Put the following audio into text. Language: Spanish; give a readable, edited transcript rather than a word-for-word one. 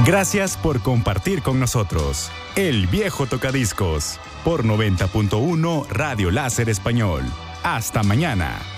Gracias por compartir con nosotros El Viejo Tocadiscos por 90.1 Radio Láser Español. Hasta mañana.